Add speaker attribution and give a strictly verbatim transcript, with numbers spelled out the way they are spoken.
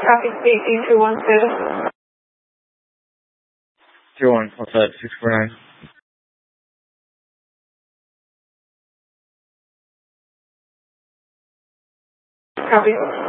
Speaker 1: Traffic speaking, two one two.
Speaker 2: two one, what's that, six four nine?
Speaker 1: Copy.